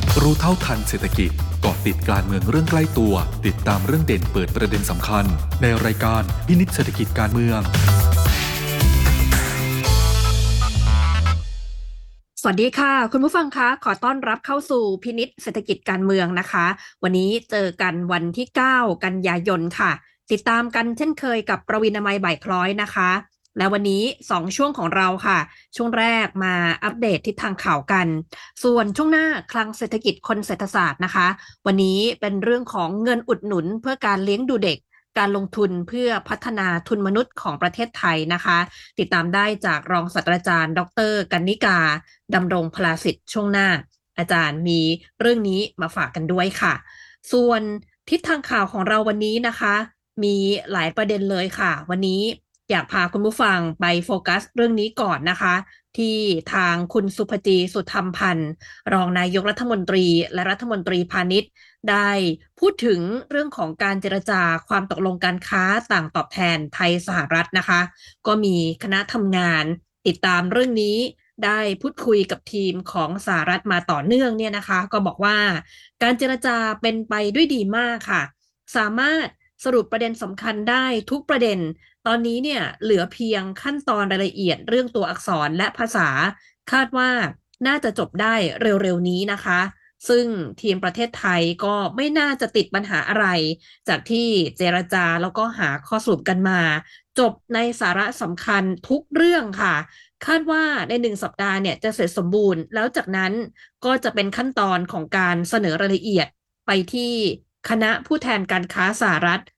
รู้เท่าทันเศรษฐกิจเกาะติดการเมืองเรื่องใกล้ตัวติดตามเรื่องเด่นเปิดประเด็นสำคัญในรายการพินิจเศรษฐกิจการเมืองสวัสดีค่ะคุณผู้ฟังคะขอต้อนรับเข้าสู่พินิจเศรษฐกิจการเมืองนะคะวันนี้เจอกันวันที่9กันยายนค่ะติดตามกันเช่นเคยกับประวินามัยบ่ายคล้อยนะคะและวันนี้2ช่วงของเราค่ะช่วงแรกมาอัปเดตทิศทางข่าวกันส่วนช่วงหน้าคลังเศรษฐกิจคนเศรษฐศาสตร์นะคะวันนี้เป็นเรื่องของเงินอุดหนุนเพื่อการเลี้ยงดูเด็กการลงทุนเพื่อพัฒนาทุนมนุษย์ของประเทศไทยนะคะติดตามได้จากรองศาสตราจารย์ดรกนิกาดำรงพลาสิทธิ์ช่วงหน้าอาจารย์มีเรื่องนี้มาฝากกันด้วยค่ะส่วนทิศทางข่าวของเราวันนี้นะคะมีหลายประเด็นเลยค่ะวันนี้อยากพาคุณผู้ฟังไปโฟกัสเรื่องนี้ก่อนนะคะที่ทางคุณสุภจีสุธรรมพันธ์รองนายกรัฐมนตรีและรัฐมนตรีพาณิชย์ได้พูดถึงเรื่องของการเจรจาความตกลงการค้าต่างตอบแทนไทยสหรัฐนะคะก็มีคณะทำงานติดตามเรื่องนี้ได้พูดคุยกับทีมของสหรัฐมาต่อเนื่องเนี่ยนะคะก็บอกว่าการเจรจาเป็นไปด้วยดีมากค่ะสามารถสรุปประเด็นสำคัญได้ทุกประเด็นตอนนี้เนี่ยเหลือเพียงขั้นตอนรายละเอียดเรื่องตัวอักษรและภาษาคาดว่าน่าจะจบได้เร็วๆนี้นะคะซึ่งทีมประเทศไทยก็ไม่น่าจะติดปัญหาอะไรจากที่เจรจาแล้วก็หาข้อสรุปกันมาจบในสาระสำคัญทุกเรื่องค่ะคาดว่าใน1 สัปดาห์เนี่ยจะเสร็จสมบูรณ์แล้วจากนั้นก็จะเป็นขั้นตอนของการเสนอรายละเอียดไปที่คณะผู้แทนการค้าสหรัฐ